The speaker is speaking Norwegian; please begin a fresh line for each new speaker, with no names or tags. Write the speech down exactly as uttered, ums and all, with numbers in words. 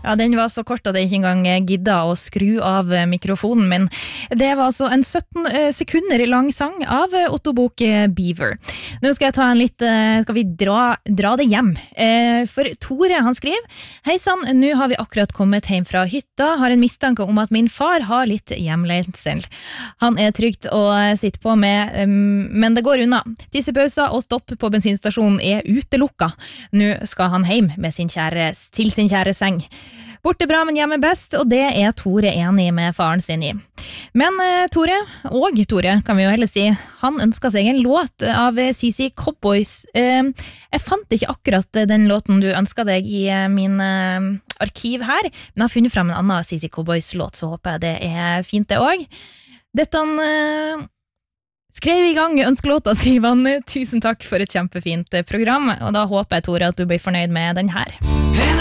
Ja, den var så kort at jeg ikke engang gidda å skru av mikrofonen min. Det var altså en sytten sekunder lang sang av Otto Bok Beaver. Nå skal jeg ta en litt, skal vi dra, dra det hjem. For Tore, han skriver: Hei sann, nå har vi akkurat kommet hjem fra hytta, har en mistanke om at min far har litt hjemlengsel. Han er trygt å sitte på med, men det går unna. Tissepauser og stopp på bensinstasjonen er utelukka. Nå skal han hjem med sin kjære, til sin kjære seng. Borte bra, men hjemme best, og det er Tore enig med faren sin i. Men eh, Tore, og Tore kan vi jo heller si, han ønsket seg en låt av C C Cowboys. Eh, jeg fant ikke akkurat den låten du ønsket deg i eh, min eh, arkiv her, men jeg har funnet frem en annen C C Cowboys låt, så håper jeg det er fint det også. Dette han eh, skrev i gang ønskelåta, skriver han. Tusen takk for et kjempefint program, og da håper jeg, Tore, at du blir fornøyd med den her.